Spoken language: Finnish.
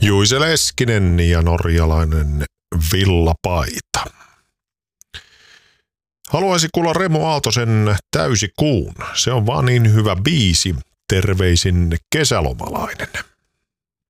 Juise Leskinen ja norjalainen villapaita. Haluaisi kuulla Remo Aaltosen Täysi kuun. Se on vaan niin hyvä biisi. Terveisin kesälomalainen.